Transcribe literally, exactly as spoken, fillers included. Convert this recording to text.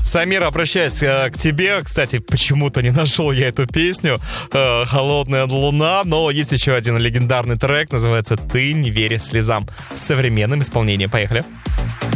Самир, обращаюсь э, к тебе. Кстати, почему-то не нашел я эту песню э, «Холодная луна», но есть еще один легендарный трек, называется «Ты не верь слезам», в современном исполнении. Поехали.